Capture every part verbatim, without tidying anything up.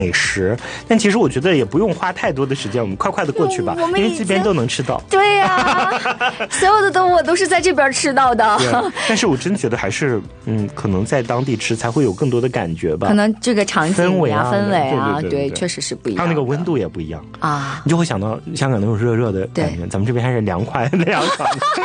美食，但其实我觉得也不用花太多的时间，我们快快的过去吧，因为这边都能吃到。 对呀、啊，所有的都我都是在这边吃到的。 但是我真觉得还是，嗯，可能在当地吃才会有更多的感觉吧。 可能这个场景氛围啊， 氛围啊， 对, 对, 对, 对, 对，确实是不一样。 还有那个温度也不一样啊， 你就会想到香港那种热热的感觉，咱们这边还是凉快凉爽。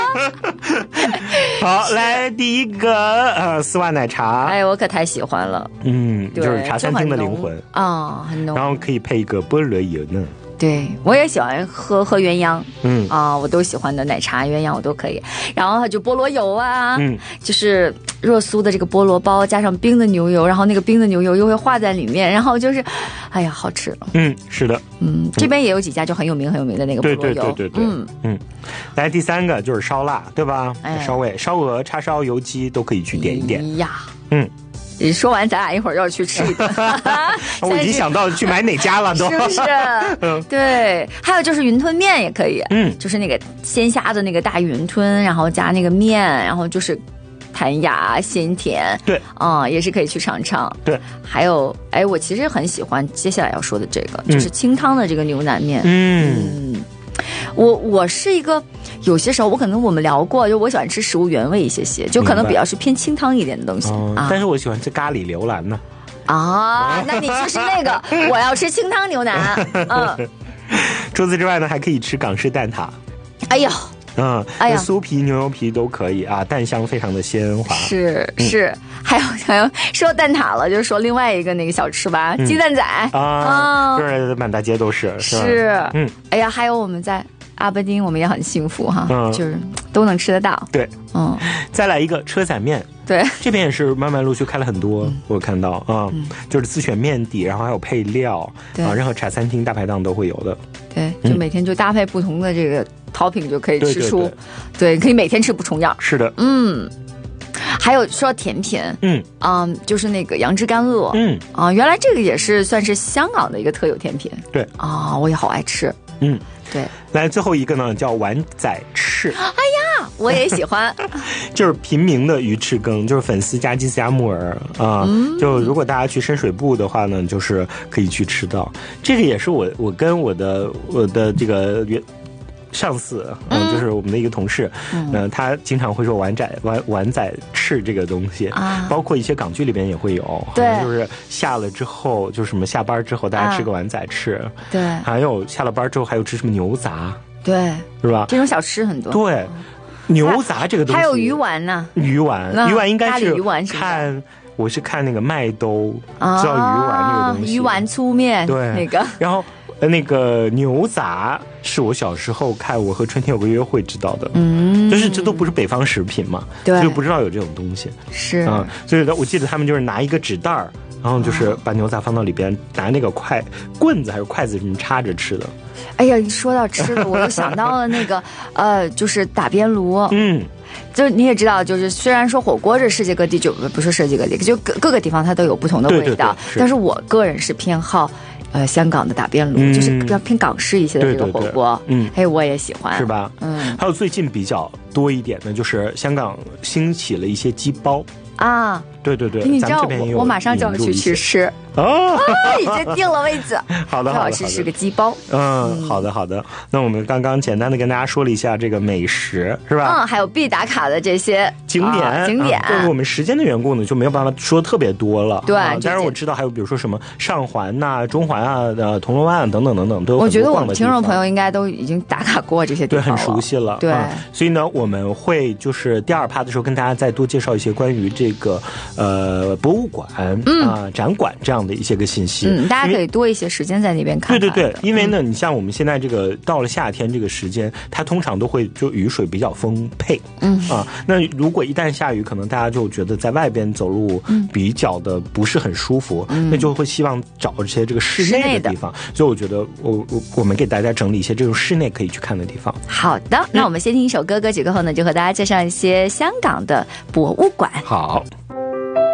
好，来第一个呃丝袜奶茶， 哎，我可太喜欢了。 嗯，就是茶餐厅的灵魂啊、哦，很浓。 然后可以配一个菠萝油呢。 对，我也喜欢喝喝鸳鸯， 嗯啊，我都喜欢的奶茶、鸳鸯我都可以。然后它就菠萝油啊， 嗯， 就是热苏的这个菠萝包加上冰的牛油，然后那个冰的牛油又会化在里面，然后就是，哎呀，好吃。 嗯，是的， 嗯，这边也有几家就很有名很有名的那个菠萝油， 对对对对对，嗯嗯。来第三个就是烧腊，对吧？哎、烧味、烧鹅、叉烧、油鸡都可以去点一点。 哎呀， 嗯。 你说完，咱俩一会儿要去吃一顿。 我已经想到去买哪家了，都是不是？嗯，对。还有就是云吞面也可以， 嗯， 就是那个鲜虾的那个大云吞，然后加那个面，然后就是弹牙鲜甜， 对， 啊、嗯，也是可以去尝尝。 对， 还有，哎，我其实很喜欢接下来要说的这个，就是清汤的这个牛腩面， 嗯。嗯我我是一个，有些时候我可能我们聊过，就我喜欢吃食物原味一些些，就可能比较是偏清汤一点的东西、 嗯啊。 但是我喜欢吃咖喱牛腩呢。 啊，那你吃是那个，我要吃清汤牛腩。嗯。 除此之外呢，还可以吃港式蛋挞。 哎呦。 嗯， 哎呀， 酥皮、牛油皮都可以啊，蛋香非常的鲜滑。 是是、嗯，还有还有，说蛋挞了，就说另外一个那个小吃吧，嗯、鸡蛋仔啊，就是满大街都是。 是， 是嗯， 哎呀，还有我们在阿伯丁，我们也很幸福哈，嗯、就是都能吃得到。 对， 嗯， 再来一个车仔面。 对， 这边也是慢慢陆续开了很多，嗯、我看到啊、嗯，就是自选面底，然后还有配料啊，任何茶餐厅、大排档都会有的。 对，就每天就搭配不同的这个topping就可以吃出， 对, 对, 对, 对，可以每天吃不重样。 是的， 嗯。还有说到甜品， 嗯嗯，就是那个杨枝甘露， 嗯啊，原来这个也是算是香港的一个特有甜品。 对啊，我也好爱吃。 嗯， 对。 来最后一个呢，叫碗仔翅。 哎呀，我也喜欢。 就是平民的鱼翅羹，就是粉丝加鸡丝加木耳啊、嗯。就如果大家去深水埗的话呢，就是可以去吃到。这个也是我我跟我的我的这个原。上司，嗯，就是我们的一个同事，嗯，呃、他经常会说碗仔碗碗仔翅这个东西啊，包括一些港剧里边也会有， 对， 就是下了之后，就是什么下班之后大家吃个碗仔翅，啊、 对， 还有下了班之后还有吃什么牛杂， 对， 是吧？ 这种小吃很多， 对，牛杂这个东西还有鱼丸呢， 鱼丸，鱼丸应该是鱼丸是看。我是看那个麦兜，啊、知道鱼丸那个东西， 鱼丸粗面， 对， 那个， 然后。呃，那个牛杂是我小时候看《我和春天有个约会》知道的，嗯，就是这都不是北方食品嘛， 对， 就不知道有这种东西， 是啊、嗯，所以我记得他们就是拿一个纸袋儿，然后就是把牛杂放到里边，拿那个筷棍子还是筷子什么插着吃的。 哎呀，一说到吃的，我就想到了那个呃，就是打边炉， 嗯。 就你也知道，就是虽然说火锅这世界各地就不是世界各地，就各各个地方它都有不同的味道， 对对对是但是我个人是偏好。呃，香港的打边炉、嗯、就是比较偏港式一些的这个火锅， 对对对嗯， 哎，我也喜欢， 是吧？ 嗯， 还有最近比较多一点的，就是香港兴起了一些鸡包啊， 对对对， 你知道我我马上就要去去吃哦、 啊，已经定了位子， 好的，好的， 是吃个鸡包， 嗯，好的，好的。那我们刚刚简单的跟大家说了一下这个美食，是吧？ 嗯，还有必打卡的这些景点， 啊、景点。 对、啊、我们时间的缘故呢，就没有办法说特别多了。 对， 啊、当然我知道还有比如说什么上环呐、啊、中环啊、呃铜锣湾啊等等等等都有很多逛的地方。我觉得我们听众朋友应该都已经打卡过这些地方了， 对，很熟悉了。 对、 啊，所以呢，我们会就是第二趴的时候跟大家再多介绍一些关于这个呃博物馆、嗯、啊展馆这样的一些个信息。 嗯，大家可以多一些时间在那边看看。 对对对，因为呢，嗯、你像我们现在这个到了夏天这个时间，它通常都会就雨水比较丰沛。嗯啊，那如果一旦下雨，可能大家就觉得在外边走路比较的不是很舒服，嗯、那就会希望找一些这个室内的地方。所以我觉得我我我们给大家整理一些这种室内可以去看的地方。 好的，那我们先听一首歌，歌曲过后呢，就和大家介绍一些香港的博物馆。 好。